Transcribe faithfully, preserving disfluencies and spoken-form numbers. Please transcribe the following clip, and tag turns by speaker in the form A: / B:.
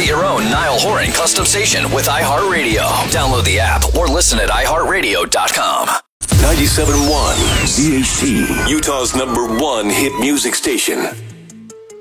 A: your own Niall Horan custom station with iHeartRadio. Download the app or listen at i heart radio dot com.
B: ninety-seven point one Z H T, Utah's number one hit music station.